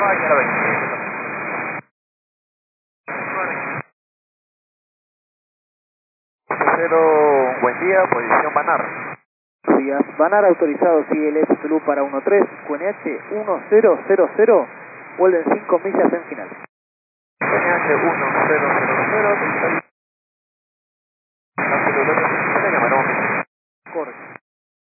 Brava y ahora 20. Cero, buen día, posición Banar. Días, Banar autorizado, sigue el Zulu para 13, QNH 1000, vuelven 5 millas en final. QNH 1000,